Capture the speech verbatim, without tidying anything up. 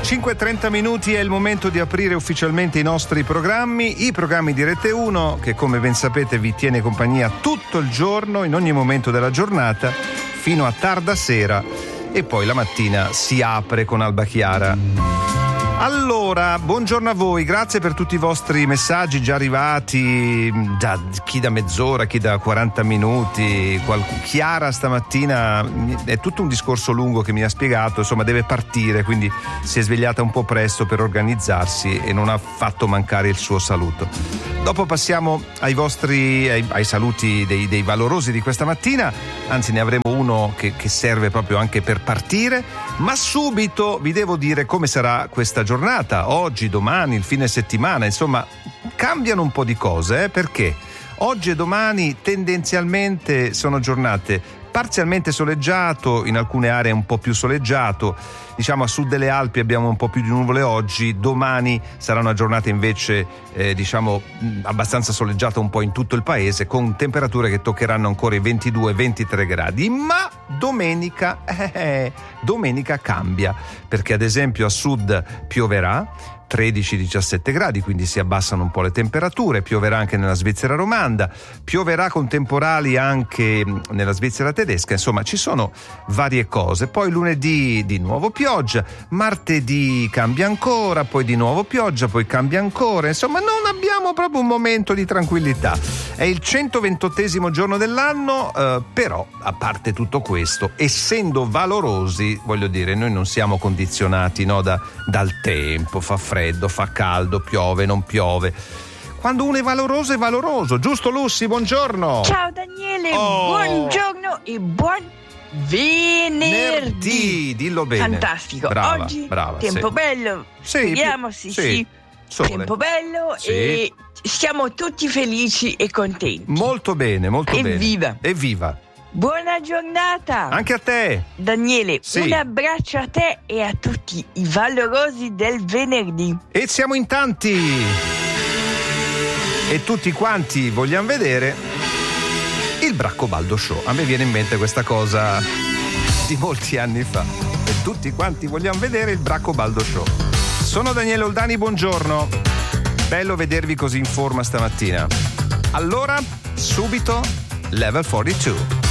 cinque e trenta minuti è il momento di aprire ufficialmente i nostri programmi, i programmi di Rete uno, che come ben sapete vi tiene compagnia tutto il giorno, in ogni momento della giornata, fino a tarda sera, e poi la mattina si apre con Alba Chiara. Allora, buongiorno a voi, grazie per tutti i vostri messaggi già arrivati, da chi da mezz'ora, chi da quaranta minuti. Qual- Chiara stamattina è tutto un discorso lungo che mi ha spiegato, insomma deve partire, quindi si è svegliata un po' presto per organizzarsi e non ha fatto mancare il suo saluto. Dopo passiamo ai vostri ai, ai saluti dei, dei valorosi di questa mattina, anzi ne avremo uno che, che serve proprio anche per partire, ma subito vi devo dire come sarà questa giornata, oggi, domani, il fine settimana, insomma cambiano un po' di cose, eh, perché oggi e domani tendenzialmente sono giornate parzialmente soleggiato, in alcune aree un po' più soleggiato, diciamo a sud delle Alpi abbiamo un po' più di nuvole oggi, domani sarà una giornata invece eh, diciamo abbastanza soleggiata un po' in tutto il paese, con temperature che toccheranno ancora i ventidue ventitré gradi, ma domenica eh, domenica cambia, perché ad esempio a sud pioverà tredici diciassette gradi, quindi si abbassano un po' le temperature, pioverà anche nella Svizzera romanda, pioverà con temporali anche nella Svizzera tedesca, insomma ci sono varie cose. Poi lunedì di nuovo pioggia, martedì cambia ancora, poi di nuovo pioggia, poi cambia ancora, insomma non abbiamo proprio un momento di tranquillità. È il centoventottesimo giorno dell'anno, eh, però a parte tutto questo, essendo valorosi, voglio dire, noi non siamo condizionati, no, da, dal tempo, fa freddo, fa caldo, piove, non piove. Quando uno è valoroso è valoroso, giusto Lussi? Buongiorno. Ciao Daniele, oh. buongiorno e buon venerdì. Venerdì, dillo bene. Fantastico. Brava, Oggi brava, tempo sì. bello. Sì, Speriamo, sì, sì. sì. Sole. Tempo bello, sì. E siamo tutti felici e contenti. Molto bene, molto bene. Evviva. Evviva. Buona giornata. Anche a te. Daniele, sì. Un abbraccio a te e a tutti i valorosi del venerdì. E siamo in tanti. E tutti quanti vogliamo vedere il Braccobaldo Show. A me viene in mente questa cosa di molti anni fa. E tutti quanti vogliamo vedere il Braccobaldo Show. Sono Daniele Oldani, buongiorno. Bello vedervi così in forma stamattina. Allora, subito, Level quarantadue.